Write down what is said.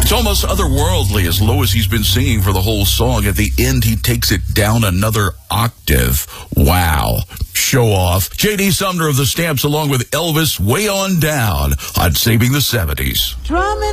It's almost otherworldly, as low as he's been singing for the whole song. At the end, he takes it down another octave. Wow. Show off. J.D. Sumner of the Stamps, along with Elvis, way on down on Saving the 70s.